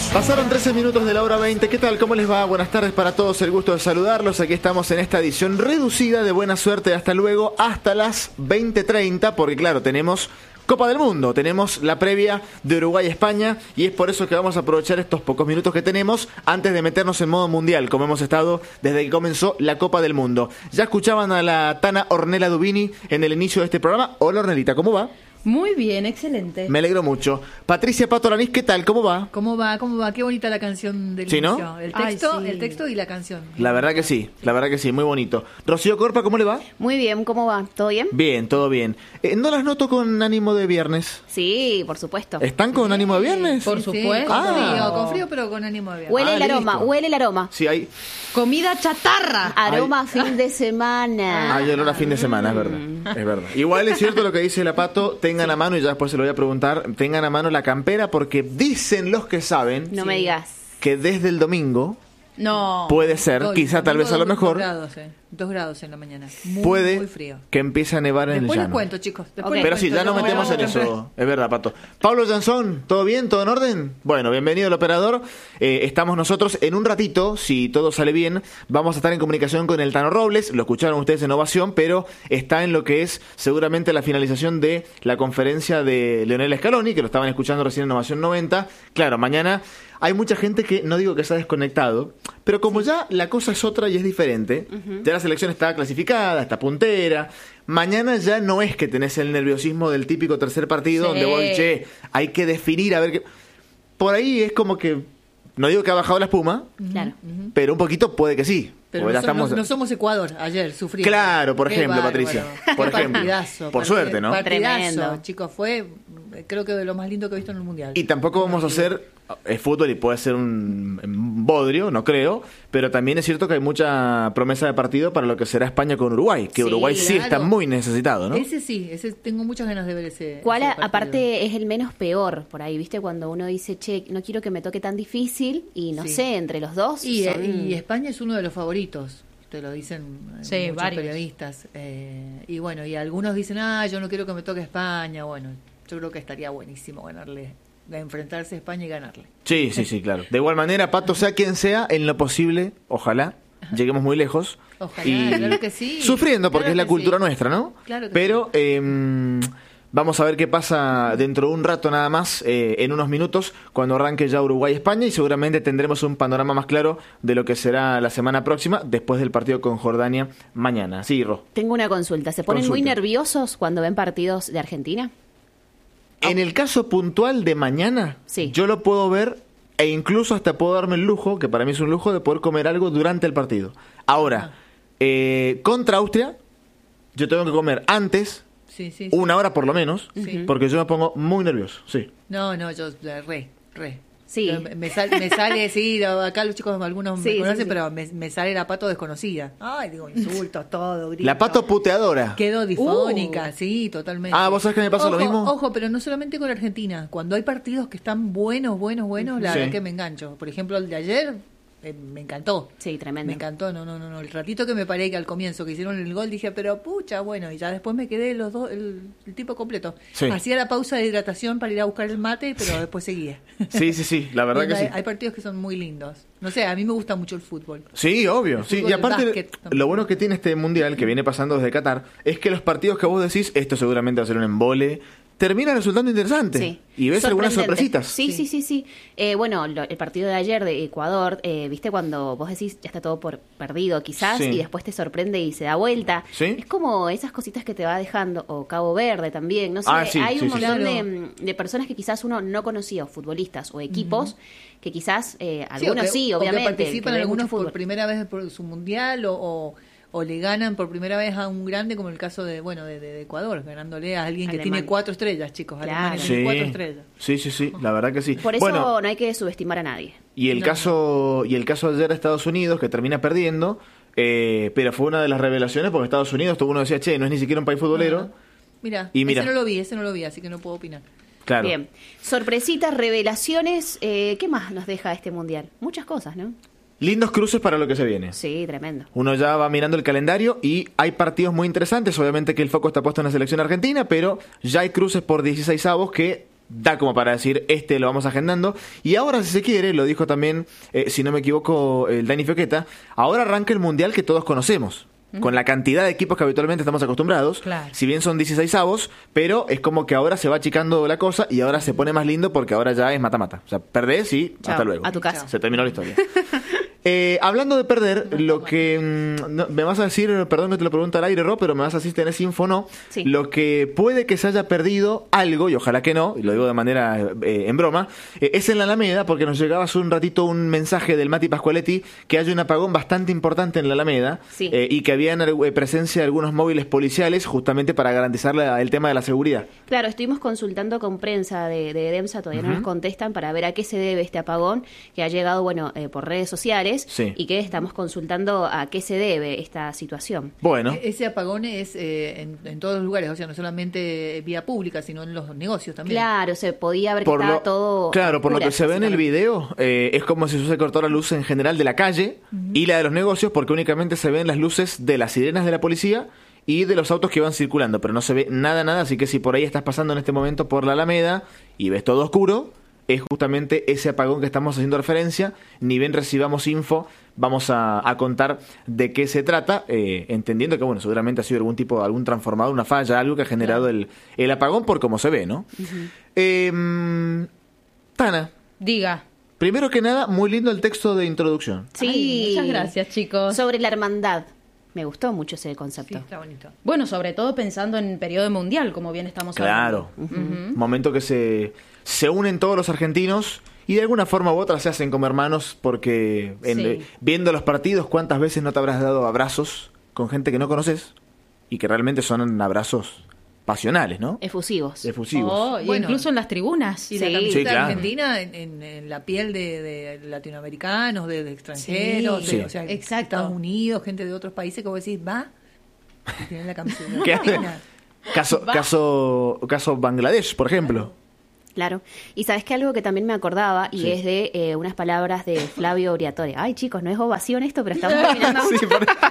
Pasaron 13 minutos de la hora 20. ¿Qué tal? ¿Cómo les va? Buenas tardes para todos. El gusto de saludarlos. Aquí estamos en esta edición reducida de Buena Suerte. Hasta luego, hasta las 20:30. Porque claro, tenemos Copa del Mundo. Tenemos la previa de Uruguay-España. Y es por eso que vamos a aprovechar estos pocos minutos que tenemos antes de meternos en modo mundial, como hemos estado desde que comenzó la Copa del Mundo. Ya escuchaban a la Tana Ornella Dubini en el inicio de este programa. Hola, Ornelita, ¿cómo va? Muy bien, excelente. Me alegro mucho. Patricia Pato Lanís, ¿qué tal? ¿Cómo va? ¿Cómo va? Qué bonita la canción del ¿Sí, inicio. no? El Ay, texto y la canción. La verdad que sí, muy bonito. Rocío Corpa, ¿cómo le va? Muy bien, ¿cómo va? ¿Todo bien? Bien, todo bien. ¿No las noto con ánimo de viernes? Sí, por supuesto. ¿Están con ánimo de viernes? Por supuesto. Con frío, pero con ánimo de viaje. Huele el aroma, listo. huele el aroma. Sí, hay Comida chatarra. Aroma fin de semana. hay olor a fin de semana, es verdad. Es verdad. Igual es cierto lo que dice la Pato, tengan a mano, y ya después se lo voy a preguntar, tengan a mano la campera, porque dicen los que saben No me digas. que desde el domingo No. puede ser, quizá tal vez a lo mejor, 2 grados en la mañana. Muy, puede muy frío. que empiece a nevar en Después el les llano. cuento, chicos. Después Ok. les Pero sí, cuento. ya nos No, metemos en no, eso. Es verdad, Pato. Pablo Jansón, ¿todo bien? ¿Todo en orden? Bueno, bienvenido al operador. Estamos nosotros en un ratito, si todo sale bien, vamos a estar en comunicación con el Tano Robles. Lo escucharon ustedes en Ovación, pero está en lo que es seguramente la finalización de la conferencia de Leonel Scaloni, que lo estaban escuchando recién en Ovación 90. Claro, mañana hay mucha gente que, no digo que se ha desconectado, pero como ya la cosa es otra y es diferente, ya la selección está clasificada, está puntera, mañana ya no es que tenés el nerviosismo del típico tercer partido Sí. donde vos, che, hay que definir a ver qué... Por ahí es como que, no digo que ha bajado la espuma, Claro. pero un poquito puede que sí. Pero porque no, ya estamos... no somos Ecuador, ayer sufrimos. Claro, por Qué ejemplo, bárbaro. Patricia. Qué Por ejemplo. partidazo, Por suerte, ¿no? Partidazo, Tremendo. chicos, fue creo que de lo más lindo que he visto en el Mundial. Y tampoco vamos a hacer, es fútbol y puede ser un bodrio, no creo, pero también es cierto que hay mucha promesa de partido para lo que será España con Uruguay, que Sí, Uruguay sí claro. está muy necesitado, ¿no? Ese tengo muchas ganas de ver ese. ¿Cuál, ese partido. aparte, es el menos peor por ahí? ¿Viste? Cuando uno dice, che, no quiero que me toque tan difícil, y no Sí. sé, entre los dos. Y son- España es uno de los favoritos, te lo dicen Sí, muchos varios. periodistas. Y bueno, y algunos dicen, yo no quiero que me toque España. Bueno, yo creo que estaría buenísimo enfrentarse a España y ganarle. Sí, sí, sí, claro. De igual manera, Pato, sea quien sea, en lo posible, ojalá, lleguemos muy lejos. Ojalá, claro que sí. Sufriendo, porque Claro es la que cultura sí. nuestra, ¿no? Claro que Pero vamos a ver qué pasa dentro de un rato nada más, en unos minutos, cuando arranque ya Uruguay-España, y seguramente tendremos un panorama más claro de lo que será la semana próxima, después del partido con Jordania mañana. Sí, Ro. Tengo una consulta. ¿Se ponen muy Consulta. nerviosos cuando ven partidos de Argentina? En el caso puntual de mañana, Sí. yo lo puedo ver e incluso hasta puedo darme el lujo, que para mí es un lujo, de poder comer algo durante el partido. Ahora, contra Austria, yo tengo que comer antes, Sí, sí, sí. una hora por lo menos, Sí. porque yo me pongo muy nervioso, sí. No, yo re. Sí. Me sale, sí, acá los chicos algunos Sí, me conocen, sí, sí. pero me sale la Pato desconocida. Ay, digo, insultos, todo, gritos. La Pato puteadora. Quedó difónica, sí, totalmente. Ah, ¿vos sabés que me pasa lo mismo? Ojo, pero no solamente con Argentina. Cuando hay partidos que están buenos, la Sí. verdad que me engancho. Por ejemplo, el de ayer, me encantó. Sí, tremendo. Me encantó, no. El ratito que me paré que al comienzo que hicieron el gol dije, pero pucha, bueno, y ya después me quedé los dos, el tipo completo. Sí. Hacía la pausa de hidratación para ir a buscar el mate, pero después seguía. Sí, sí, sí, la verdad que sí. Hay partidos que son muy lindos. No sé, a mí me gusta mucho el fútbol. Sí, obvio. El Sí, fútbol, y el aparte, básquet también. lo bueno que tiene este mundial, que viene pasando desde Qatar, es que los partidos que vos decís, esto seguramente va a ser un embole, terminan resultando interesantes. Sí. Y ves algunas Sorprendente. sorpresitas. Sí. Bueno, el partido de ayer de Ecuador, viste cuando vos decís ya está todo por perdido quizás, Sí. y después te sorprende y se da vuelta. Sí. Es como esas cositas que te va dejando, o Cabo Verde también, no sé, Ah, sí, hay sí, un sí, montón sí. de personas que quizás uno no conocía, o futbolistas o equipos, que quizás algunos o sí, o obviamente. que participan que ven algunos mucho fútbol. por primera vez por su mundial o le ganan por primera vez a un grande, como el caso de Ecuador, ganándole a alguien que Alemania. tiene 4 estrellas, chicos. Claro. Alemania Sí. tiene 4 estrellas. Sí, la verdad que sí. Por eso Bueno, no hay que subestimar a nadie. y el No. caso de ayer de Estados Unidos, que termina perdiendo, pero fue una de las revelaciones, porque Estados Unidos, todo uno decía, che, no es ni siquiera un país futbolero. Ajá. Mira, Y mira. ese no lo vi, así que no puedo opinar. Claro. Bien. Sorpresitas, revelaciones, ¿qué más nos deja este mundial? Muchas cosas, ¿no? Lindos cruces para lo que se viene. Sí, tremendo. Uno ya va mirando el calendario y hay partidos muy interesantes. Obviamente que el foco está puesto en la selección argentina, pero ya hay cruces por 16avos que da como para decir, lo vamos agendando. Y ahora, si se quiere, lo dijo también, si no me equivoco, el Dani Fioqueta, ahora arranca el Mundial que todos conocemos. Con la cantidad de equipos que habitualmente estamos acostumbrados, Claro. si bien son 16avos, pero es como que ahora se va achicando la cosa y ahora se pone más lindo porque ahora ya es mata-mata. O sea, perdés y Chao, hasta luego. a tu casa. Se terminó la historia. Hablando de perder, lo que me vas a decir, perdón que te lo pregunto al aire, Ro, pero me vas a decir si tenés info o no, Sí. lo que puede que se haya perdido algo, y ojalá que no, y lo digo de manera en broma, es en la Alameda, porque nos llegaba hace un ratito un mensaje del Mati Pascualetti que hay un apagón bastante importante en la Alameda, Sí. y que había presencia de algunos móviles policiales justamente para garantizar el tema de la seguridad. Claro, estuvimos consultando con prensa de DEMSA, todavía no nos contestan, para ver a qué se debe este apagón que ha llegado, por redes sociales, Sí. y que estamos consultando a qué se debe esta situación. Bueno, Ese apagón es en todos los lugares, o sea, no solamente vía pública, sino en los negocios también. Claro, se podía ver que estaba todo... claro, por lo que oscuras, se ve en el básicamente. video, es como si se cortó la luz en general de la calle y la de los negocios, porque únicamente se ven las luces de las sirenas de la policía y de los autos que van circulando, pero no se ve nada, así que si por ahí estás pasando en este momento por la Alameda y ves todo oscuro, es justamente ese apagón que estamos haciendo referencia. Ni bien recibamos info, vamos a contar de qué se trata, entendiendo que, bueno, seguramente ha sido algún transformador, una falla, algo que ha generado el apagón por cómo se ve, ¿no? Tana, Diga. primero que nada, muy lindo el texto de introducción. Sí. Ay, muchas gracias, chicos. Sobre la hermandad. Me gustó mucho ese Sí, concepto. está bonito. Bueno, sobre todo pensando en periodo mundial, como bien estamos Claro, hablando. momento que se unen todos los argentinos y de alguna forma u otra se hacen como hermanos porque Sí. viendo los partidos, ¿cuántas veces no te habrás dado abrazos con gente que no conoces y que realmente son abrazos pasionales, ¿no? Efusivos. Efusivos. Oh, y Bueno. incluso en las tribunas. Y la Sí. camiseta Sí, claro. argentina en la piel de latinoamericanos, de extranjeros, Sí, o sea, exacto. Estados Unidos, gente de otros países, que vos decís, va, y tienen la camiseta ¿Qué hace? argentina. Caso Bangladesh, por ejemplo. Claro. Y sabes que algo que también me acordaba, y Sí. es de unas palabras de Flavio Briatore. Ay, chicos, no es ovación esto, pero estamos terminando. Sí,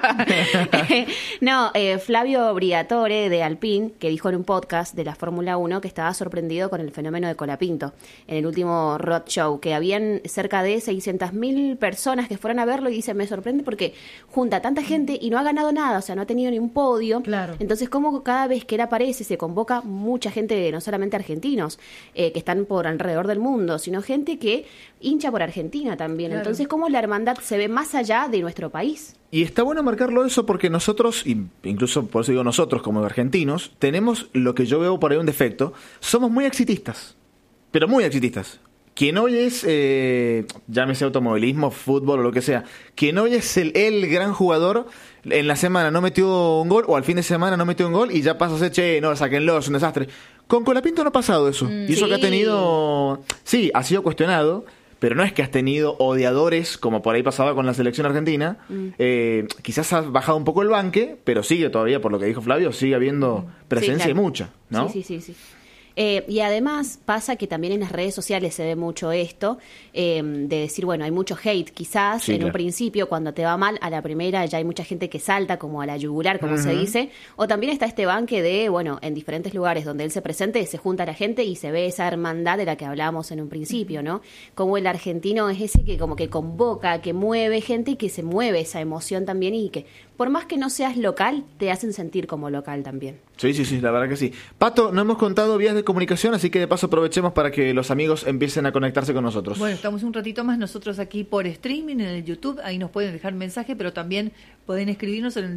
No, Flavio Briatore de Alpine, que dijo en un podcast de la Fórmula 1 que estaba sorprendido con el fenómeno de Colapinto en el último Road Show, que habían cerca de 600.000 personas que fueron a verlo, y dice, me sorprende porque junta tanta gente y no ha ganado nada, o sea, no ha tenido ni un podio. Claro. Entonces, como cada vez que él aparece se convoca mucha gente, no solamente argentinos, que están por alrededor del mundo, sino gente que hincha por Argentina también. Claro. Entonces, ¿cómo la hermandad se ve más allá de nuestro país? Y está bueno marcarlo eso porque nosotros, y incluso por eso digo nosotros como argentinos, tenemos lo que yo veo por ahí un defecto, somos muy exitistas, pero muy exitistas. Quien hoy es, llámese automovilismo, fútbol o lo que sea, quien hoy es el gran jugador, en la semana no metió un gol, o al fin de semana no metió un gol, y ya pasa a ser, che, no, sáquenlo, es un desastre. Con Colapinto no ha pasado eso. Y eso Sí. que ha tenido, sí, ha sido cuestionado, pero no es que has tenido odiadores como por ahí pasaba con la selección argentina. Quizás has bajado un poco el banque, pero sigue todavía, por lo que dijo Flavio, sigue habiendo presencia Sí, y claro. mucha, ¿no? Sí. Y además pasa que también en las redes sociales se ve mucho esto, de decir, bueno, hay mucho hate quizás Sí, en un claro. principio, cuando te va mal, a la primera ya hay mucha gente que salta como a la yugular, como se dice, o también está este banque de, bueno, en diferentes lugares donde él se presente, se junta la gente y se ve esa hermandad de la que hablábamos en un principio, ¿no? Como el argentino es ese que como que convoca, que mueve gente y que se mueve esa emoción también, y que por más que no seas local, te hacen sentir como local también. Sí, la verdad que sí. Pato, no hemos contado vías de comunicación, así que de paso aprovechemos para que los amigos empiecen a conectarse con nosotros. Bueno, estamos un ratito más nosotros aquí por streaming en el YouTube, ahí nos pueden dejar mensaje, pero también pueden escribirnos en el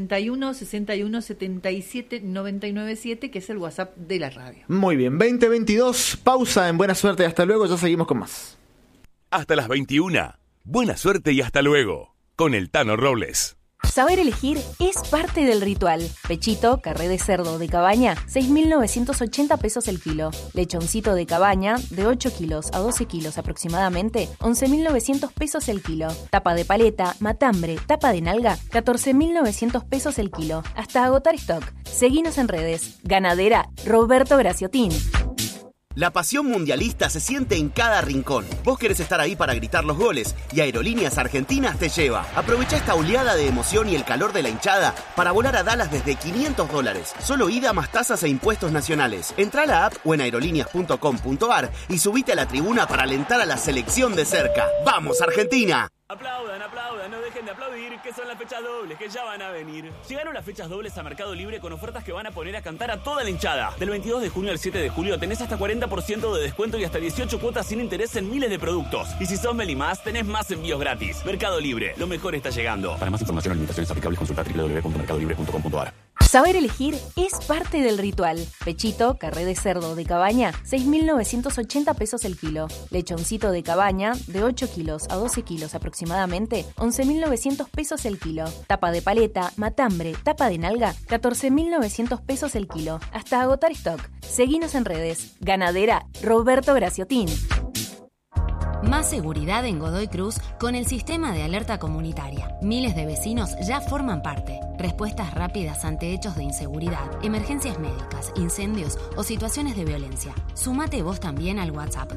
261-61-77-997, que es el WhatsApp de la radio. Muy bien, 2022, pausa en Buena Suerte y hasta luego, ya seguimos con más. Hasta las 21. Buena suerte y hasta luego. Con el Tano Robles. Saber elegir es parte del ritual. Pechito, carré de cerdo de cabaña, 6.980 pesos el kilo. Lechoncito de cabaña, de 8 kilos a 12 kilos aproximadamente, 11.900 pesos el kilo. Tapa de paleta, matambre, tapa de nalga, 14.900 pesos el kilo. Hasta agotar stock. Seguinos en redes. Ganadera Roberto Graciotín. La pasión mundialista se siente en cada rincón. Vos querés estar ahí para gritar los goles y Aerolíneas Argentinas te lleva. Aprovecha esta oleada de emoción y el calor de la hinchada para volar a Dallas desde $500. Solo ida más tasas e impuestos nacionales. Entrá a la app o en aerolíneas.com.ar y subite a la tribuna para alentar a la selección de cerca. ¡Vamos, Argentina! Aplaudan, no dejen de aplaudir, que son las fechas dobles, que ya van a venir. Llegaron las fechas dobles a Mercado Libre con ofertas que van a poner a cantar a toda la hinchada. Del 22 de junio al 7 de julio tenés hasta 40% de descuento y hasta 18 cuotas sin interés en miles de productos. Y si sos Melimás, tenés más envíos gratis. Mercado Libre, lo mejor está llegando. Para más información o limitaciones aplicables, consulta www.mercadolibre.com.ar. Saber elegir es parte del ritual. Pechito, carré de cerdo de cabaña, 6.980 pesos el kilo. Lechoncito de cabaña, de 8 kilos a 12 kilos aproximadamente, 11.900 pesos el kilo. Tapa de paleta, matambre, tapa de nalga, 14.900 pesos el kilo. Hasta agotar stock. Seguinos en redes. Ganadera Roberto Graciotín. Más seguridad en Godoy Cruz con el sistema de alerta comunitaria. Miles de vecinos ya forman parte. Respuestas rápidas ante hechos de inseguridad, emergencias médicas, incendios o situaciones de violencia. Sumate vos también al WhatsApp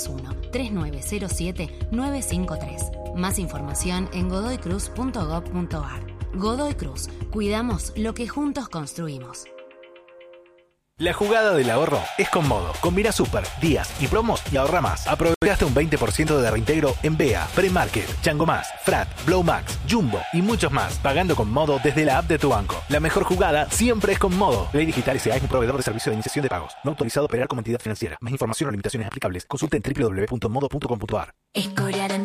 261-3907-953. Más información en godoycruz.gov.ar. Godoy Cruz. Cuidamos lo que juntos construimos. La jugada del ahorro es con Modo. Combina super, días y promos y ahorra más. Aprovecha hasta un 20% de reintegro en BEA, Premarket, Chango Más, Frat, Blow Max, Jumbo y muchos más. Pagando con Modo desde la app de tu banco. La mejor jugada siempre es con Modo. Ley Digital S.A. es un proveedor de servicio de iniciación de pagos. No autorizado a operar como entidad financiera. Más información o limitaciones aplicables. Consulta en www.modo.com.ar. Escorial